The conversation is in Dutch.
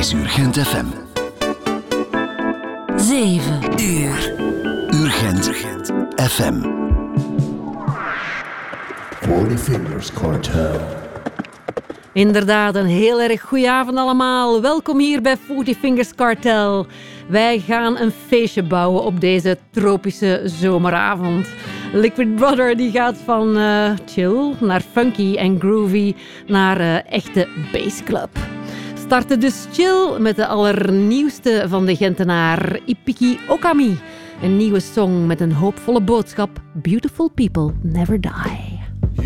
is Urgent FM. 7 uur. Urgent FM. 40 Fingers Cartel. Inderdaad, een heel erg goeie avond allemaal. Welkom hier bij 40 Fingers Cartel. Wij gaan een feestje bouwen op deze tropische zomeravond. Liquid Brother die gaat van chill naar funky en groovy naar echte bassclub. Starten dus chill met de allernieuwste van de Gentenaar, Ipiki Okami. Een nieuwe song met een hoopvolle boodschap. Beautiful people never die.